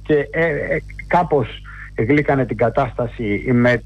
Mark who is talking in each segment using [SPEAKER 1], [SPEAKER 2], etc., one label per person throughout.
[SPEAKER 1] και κάπως γλύκανε την κατάσταση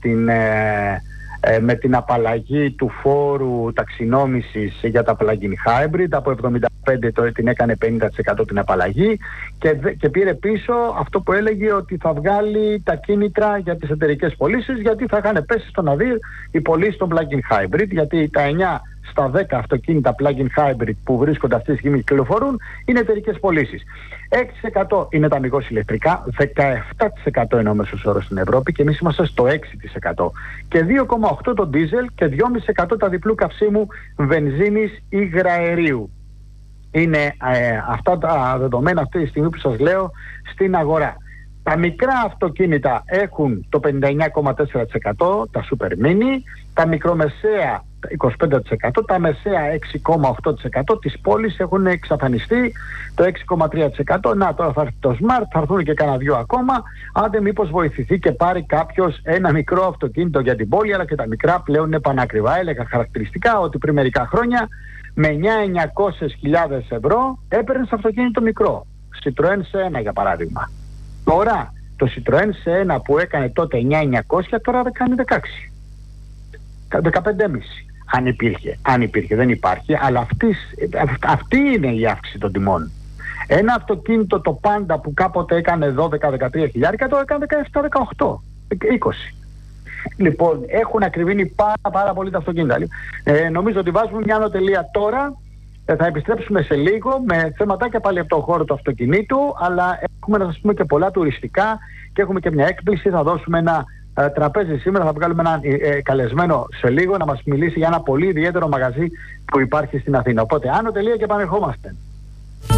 [SPEAKER 1] με την απαλλαγή του φόρου ταξινόμησης για τα plug-in hybrid. Από 75 τώρα την έκανε 50% την απαλλαγή και πήρε πίσω αυτό που έλεγε ότι θα βγάλει τα κίνητρα για τις εταιρικές πωλήσεις, γιατί θα είχαν πέσει στο ναδύρ οι πωλήσεις των plug-in hybrid, γιατί τα 9 στα 10 αυτοκίνητα plug-in hybrid που βρίσκονται αυτή τη στιγμή και κυκλοφορούν είναι εταιρικές πωλήσεις. 6% είναι τα μηγός ηλεκτρικά, 17% είναι ο μέσος όρος στην Ευρώπη και εμείς είμαστε στο 6%. Και 2,8% το ντίζελ και 2,5% τα διπλού καυσίμου βενζίνης ή γραερίου. Είναι αυτά τα δεδομένα αυτή τη στιγμή που σας λέω στην αγορά. Τα μικρά αυτοκίνητα έχουν το 59,4%, τα super mini, τα μικρομεσαία 25%, τα μεσαία 6,8%, τις πόλεις έχουν εξαφανιστεί το 6,3%. Να, τώρα θα έρθει το Smart, θα έρθουν και κανένα δυο ακόμα, άντε μήπως βοηθηθεί και πάρει κάποιος ένα μικρό αυτοκίνητο για την πόλη, αλλά και τα μικρά πλέον είναι πανάκριβα. Έλεγα χαρακτηριστικά ότι πριν μερικά χρόνια με 900.000 ευρώ έπαιρνες αυτοκίνητο μικρό, Citroën C1 για παράδειγμα. Τώρα το Citroën C1 που έκανε τότε 9.900 τώρα θα κάνει 16. 15,5. Αν υπήρχε, δεν υπάρχει, αλλά αυτή είναι η αύξηση των τιμών. Ένα αυτοκίνητο το Panda που κάποτε έκανε 12-13 χιλιάρικα τώρα έκανε 17-18, 20. Λοιπόν, έχουν ακριβήνει πάρα πολύ τα αυτοκίνητα. Νομίζω ότι βάζουμε μια ανωτελεία τώρα. Θα επιστρέψουμε σε λίγο με θεματάκια πάλι από το χώρο του αυτοκινήτου, αλλά έχουμε να σας πούμε και πολλά τουριστικά και έχουμε και μια έκπληξη. Θα δώσουμε ένα τραπέζι σήμερα, θα βγάλουμε έναν καλεσμένο σε λίγο να μας μιλήσει για ένα πολύ ιδιαίτερο μαγαζί που υπάρχει στην Αθήνα. Οπότε άνω τελεία και επανερχόμαστε.